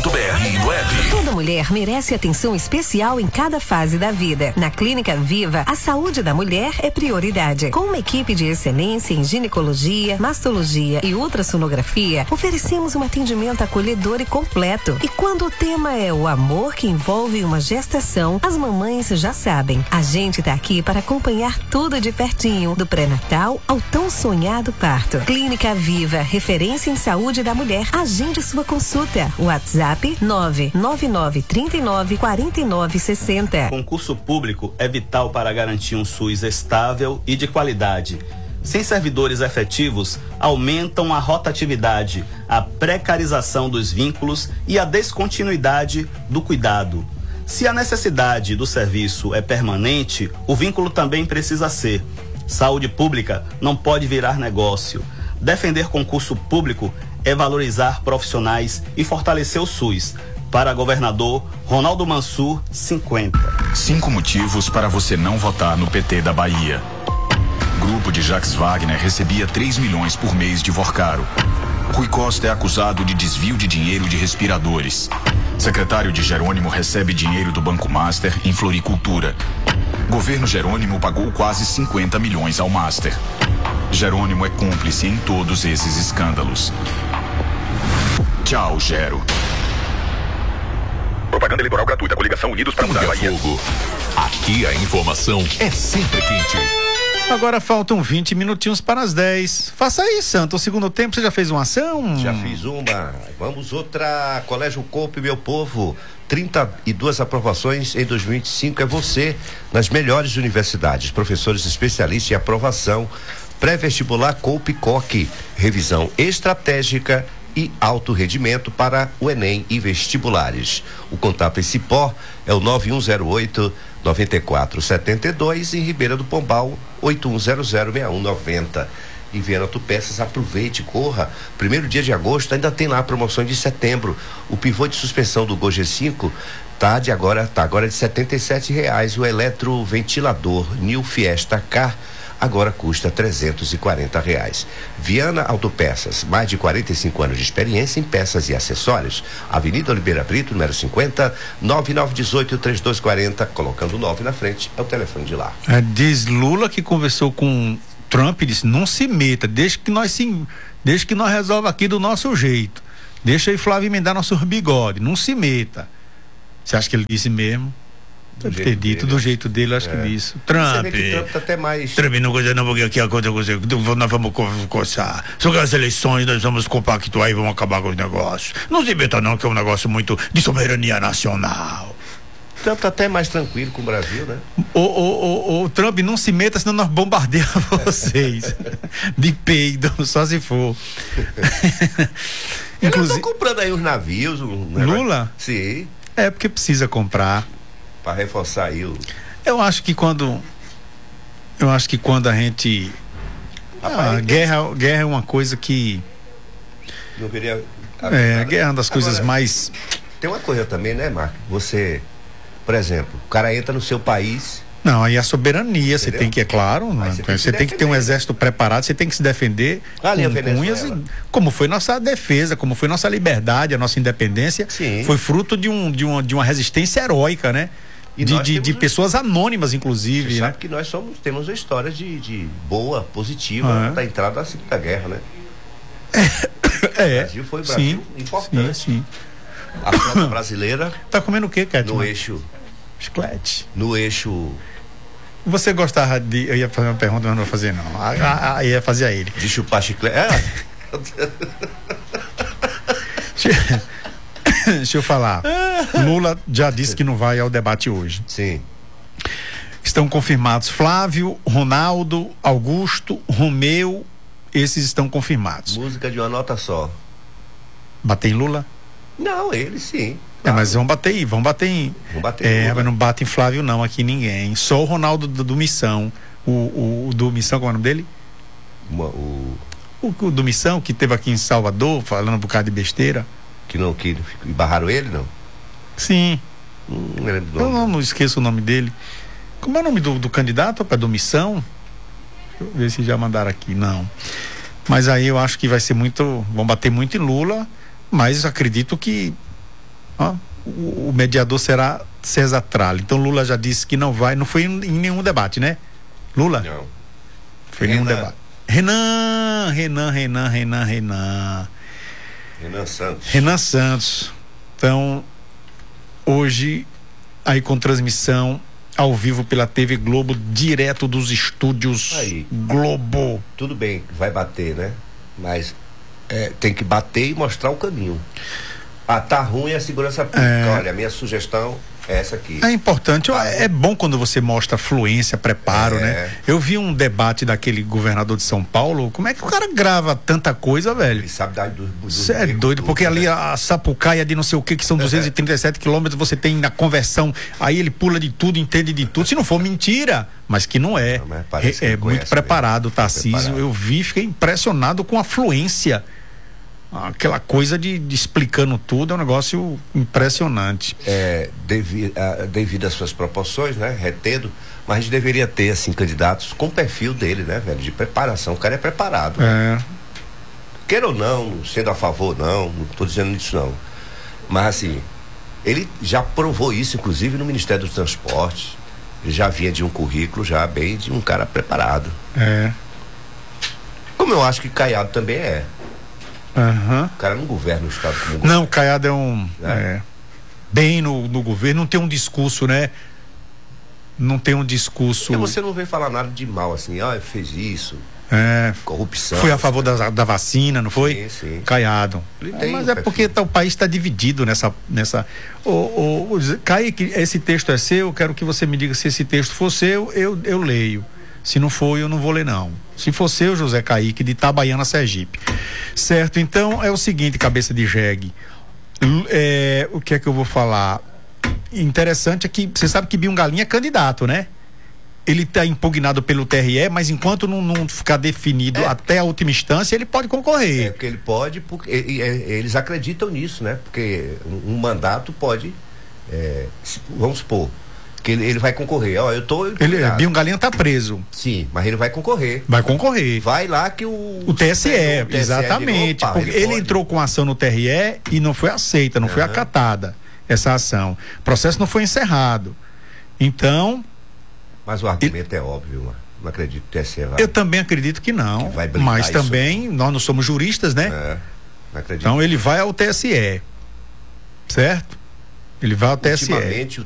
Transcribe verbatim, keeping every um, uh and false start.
ponto b r web. Toda mulher merece atenção especial em cada fase da vida. Na Clínica Viva, a saúde da mulher é prioridade. Com uma equipe de excelência em ginecologia, mastologia e ultrassonografia, oferecemos um atendimento acolhedor e completo. E quando o tema é o amor que envolve uma gestação, as mamães já sabem. A gente tá aqui para acompanhar tudo de pertinho, do pré-natal ao tão sonhado parto. Clínica Viva, referência em saúde da mulher. Agende sua consulta. WhatsApp nove nove nove três nove quatro nove seis zero. Concurso público é vital para garantir um SUS estável e de qualidade. Sem servidores efetivos, aumentam a rotatividade, a precarização dos vínculos e a descontinuidade do cuidado. Se a necessidade do serviço é permanente, o vínculo também precisa ser. Saúde pública não pode virar negócio. Defender concurso público é valorizar profissionais e fortalecer o SUS. Para governador Ronaldo Mansur, cinquenta. Cinco motivos para você não votar no P T da Bahia. Grupo de Jacques Wagner recebia três milhões por mês de Vorcaro. Rui Costa é acusado de desvio de dinheiro de respiradores. Secretário de Jerônimo recebe dinheiro do Banco Master em floricultura. Governo Jerônimo pagou quase cinquenta milhões ao Master. Jerônimo é cúmplice em todos esses escândalos. Tchau, Gero. Propaganda eleitoral gratuita. Coligação Unidos para Mudar a Bahia. Fogo. Aqui a informação é sempre quente. Agora faltam vinte minutinhos para as dez. Faça aí, Santo. O segundo tempo, você já fez uma ação? Já fiz uma. Vamos outra. Colégio Coupe, meu povo. trinta e duas aprovações em dois mil e vinte e cinco. É você nas melhores universidades. Professores especialistas em aprovação. Pré-vestibular Coupe Coque. Revisão estratégica e alto rendimento para o Enem e vestibulares. O contato em Cipó é o nove um zero oito nove quatro sete dois, em Ribeira do Pombal oito um zero zero seis um nove zero. Em Viana Autopeças, aproveite, corra. Primeiro dia de agosto ainda tem lá a promoção de setembro. O pivô de suspensão do Gol G cinco tá de agora, tá agora de setenta e sete reais. O eletroventilador New Fiesta K agora custa trezentos e quarenta reais. Viana Autopeças, mais de quarenta e cinco anos de experiência em peças e acessórios. Avenida Oliveira Brito, número cinquenta, nove nove um oito três dois quatro zero, colocando nove na frente, é o telefone de lá. É, diz Lula que conversou com Trump e disse: não se meta, deixa que nós se, deixa que nós resolva aqui do nosso jeito. Deixa aí Flávio emendar nossos bigode, não se meta. Você acha que ele disse mesmo? Deve ter dito do jeito dele, acho é. que disse. Trump. Trump tá até mais. Trump não coisa não, porque aqui a coisa nós vamos coçar. Sobre as eleições, nós vamos compactuar e vamos acabar com os negócios. Não se meta não, que é um negócio muito de soberania nacional. Trump tá até mais tranquilo com o Brasil, né? O, o, o, o Trump não se meta, senão nós bombardeamos vocês. De peido, só se for. Inclusive, eles estão comprando aí os navios. Um Lula? Sim. É porque precisa comprar. Para reforçar aí o... Eu acho que quando eu acho que quando a gente Rapaz, ah, guerra, guerra é uma coisa que não queria... É, a guerra é uma das coisas Agora, mais... Tem uma coisa também, né, Marco? Você, por exemplo, o cara entra no seu país... Não, aí a soberania, você tem que, é claro, né? Você, tem, você tem que ter um exército preparado, você tem que se defender com unhas, e, como foi nossa defesa, como foi nossa liberdade, a nossa independência. Sim. Foi fruto de, um, de, uma, de uma resistência heróica, né? E de, de, de pessoas anônimas, inclusive. Você né? sabe que nós somos, temos uma história de, de boa, positiva, ah, da entrada da Segunda Guerra, né? É. O Brasil foi Brasil sim, importante. Sim, sim. A frota brasileira... Tá comendo o quê, Cat? No eixo... Chiclete. No eixo... Você gostava de... Eu ia fazer uma pergunta, mas não vou fazer não. A, a, a, ia fazer a ele. De chupar chiclete? É. Deixa, deixa eu falar. Lula já disse que não vai ao debate hoje. Sim. Estão confirmados Flávio, Ronaldo, Augusto, Romeu. Esses estão confirmados. Música de uma nota só. Bater em Lula? Não, ele sim. É, mas vão bater aí, vão bater em. Vão bater é, mas não bate em Flávio, não, aqui ninguém. Só o Ronaldo do, do Missão. O, o, o do Missão, qual é o nome dele? O, o... o, o do Missão, que teve aqui em Salvador, falando um bocado de besteira. Que não, que barraram ele, não? Sim. Hum, não lembro do Eu nome. não, não esqueço o nome dele. Como é o nome do, do candidato para do Missão? Deixa eu ver se já mandaram aqui. Não. Mas aí eu acho que vai ser muito. Vão bater muito em Lula, mas acredito que Ó, o, o mediador será César Tralli. Então Lula já disse que não vai, não foi em, em nenhum debate, né? Lula? Não. Foi em nenhum debate. Renan, Renan, Renan, Renan, Renan. Renan Santos. Renan Santos. Então, hoje, aí com transmissão ao vivo pela T V Globo, direto dos estúdios aí. Globo. Tudo bem, vai bater, né? Mas é, tem que bater e mostrar o caminho. Ah, tá ruim a segurança pública. É... Olha, a minha sugestão é essa aqui. É importante, tá é bom quando você mostra fluência, preparo, é... né? Eu vi um debate daquele governador de São Paulo, como é que o cara grava tanta coisa, velho? Ele sabe dar do Você é doido, porque tudo, ali né? a Sapucaia de não sei o que, que são duzentos e trinta e sete quilômetros, você tem na conversão, aí ele pula de tudo, entende de tudo, se não for mentira, mas que não é. Não, mas é é muito preparado, Tarcísio, eu vi, fiquei impressionado com a fluência. Aquela coisa de, de explicando tudo é um negócio impressionante. É, devi, a, devido às suas proporções, né? Retendo, mas a gente deveria ter, assim, candidatos com o perfil dele, né, velho? De preparação. O cara é preparado. É. Né? Queira ou não, sendo a favor, não, não tô dizendo isso, não. Mas, assim, ele já provou isso, inclusive, no Ministério dos Transportes. Ele já vinha de um currículo já bem de um cara preparado. É. Como eu acho que Caiado também é. Uhum. O cara não governa o estado como governa. Não, o Caiado é um é. É, bem no, no governo, não tem um discurso, né? Não tem um discurso. Porque você não vem falar nada de mal assim, ah, fez isso. É, corrupção. Foi a favor da, da vacina, não foi? Sim, sim. Caiado. É, mas é porque tá, o país está dividido nessa. nessa o, o, o, Kaique, esse texto é seu, eu quero que você me diga se esse texto for seu, eu, eu leio. Se não for, eu não vou ler, não. Se for seu, José Kaique, de Itabaiana, Sergipe. Certo? Então, é o seguinte, cabeça de jegue. É, o que é que eu vou falar? Interessante é que, você sabe que Binho Galinha é candidato, né? Ele está impugnado pelo T R E, mas enquanto não, não ficar definido é, até a última instância, ele pode concorrer. É, porque ele pode, porque eles acreditam nisso, né? Porque um, um mandato pode, é, vamos supor, que ele, ele vai concorrer. Ó, eu tô ele, Binho Galinha tá preso. Sim, mas ele vai concorrer. Vai concorrer. Vai lá que o o T S E, o T S E exatamente. Opa, porque ele, ele entrou com ação no T R E e não foi aceita, não uhum. foi acatada essa ação. O processo não foi encerrado. Então, mas o argumento ele, é óbvio, mano. Não acredito que o T S E vai. Eu também acredito que não. Que vai mas também isso. Nós não somos juristas, né? É, não acredito. Então ele vai ao T S E. Certo? Ele vai ao T S E. Ultimamente,